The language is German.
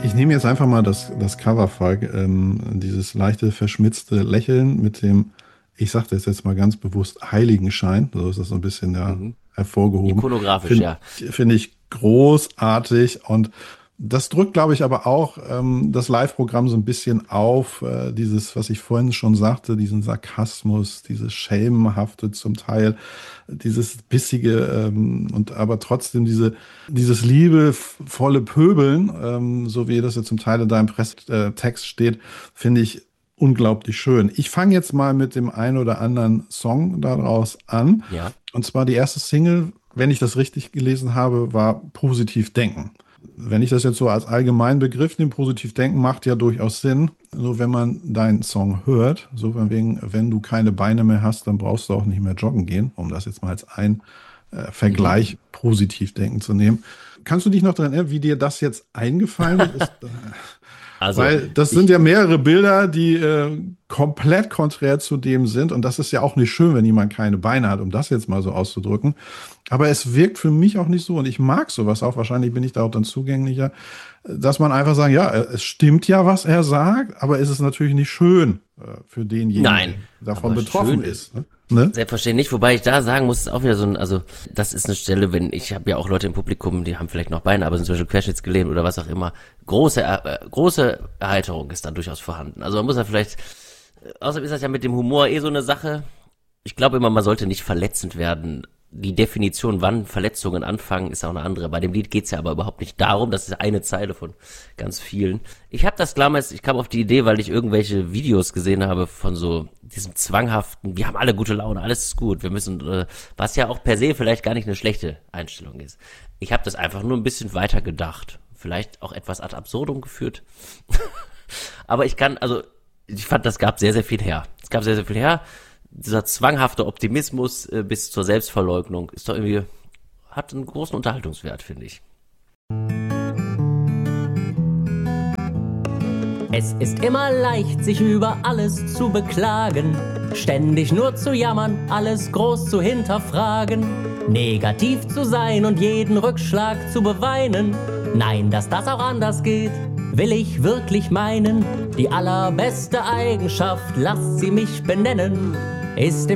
Ich nehme jetzt einfach mal das Cover, Falk, dieses leichte, verschmitzte Lächeln mit dem, ich sage das jetzt mal ganz bewusst, Heiligenschein, so ist das so ein bisschen ja Mhm. hervorgehoben, Ikonografisch, finde ja. find ich großartig und das drückt, glaube ich, aber auch das Live-Programm so ein bisschen auf, dieses, was ich vorhin schon sagte, diesen Sarkasmus, dieses Schelmenhafte zum Teil, dieses bissige und aber trotzdem dieses liebevolle Pöbeln, so wie das ja zum Teil in deinem Presstext steht, finde ich unglaublich schön. Ich fange jetzt mal mit dem einen oder anderen Song daraus an. Ja. Und zwar die erste Single, wenn ich das richtig gelesen habe, war Positiv Denken. Wenn ich das jetzt so als allgemeinen Begriff nehme, positiv denken macht ja durchaus Sinn. Nur wenn man deinen Song hört, so von wegen, wenn du keine Beine mehr hast, dann brauchst du auch nicht mehr joggen gehen, um das jetzt mal als ein Mhm. Vergleich positiv denken zu nehmen. Kannst du dich noch daran erinnern, wie dir das jetzt eingefallen ist? Also, Weil das sind ich, ja mehrere Bilder, die komplett konträr zu dem sind. Und das ist ja auch nicht schön, wenn jemand keine Beine hat, um das jetzt mal so auszudrücken. Aber es wirkt für mich auch nicht so. Und ich mag sowas auch. Wahrscheinlich bin ich da auch dann zugänglicher, dass man einfach sagt, ja, es stimmt ja, was er sagt, aber es ist natürlich nicht schön für denjenigen, der nein, davon aber betroffen schön. ist. Ne? Selbstverständlich, wobei ich da sagen muss, ist auch wieder so ein, also das ist eine Stelle, wenn ich habe ja auch Leute im Publikum, die haben vielleicht noch Beine, aber sind zum Beispiel querschnittsgelähmt oder was auch immer. Große Erheiterung ist dann durchaus vorhanden. Also man muss ja vielleicht, außerdem ist das ja mit dem Humor so eine Sache. Ich glaube immer, man sollte nicht verletzend werden. Die Definition, wann Verletzungen anfangen, ist auch eine andere. Bei dem Lied geht's ja aber überhaupt nicht darum. Das ist eine Zeile von ganz vielen. Ich habe das damals, ich kam auf die Idee, weil ich irgendwelche Videos gesehen habe von so diesem zwanghaften, wir haben alle gute Laune, alles ist gut, wir müssen, was ja auch per se vielleicht gar nicht eine schlechte Einstellung ist. Ich habe das einfach nur ein bisschen weiter gedacht. Vielleicht auch etwas ad absurdum geführt. Aber ich fand, das gab sehr, sehr viel her. Es gab sehr, sehr viel her. Dieser zwanghafte Optimismus bis zur Selbstverleugnung ist doch irgendwie, hat einen großen Unterhaltungswert, finde ich. Es ist immer leicht, sich über alles zu beklagen, ständig nur zu jammern, alles groß zu hinterfragen, negativ zu sein und jeden Rückschlag zu beweinen. Nein, dass das auch anders geht, will ich wirklich meinen. Die allerbeste Eigenschaft, lasst sie mich benennen, ist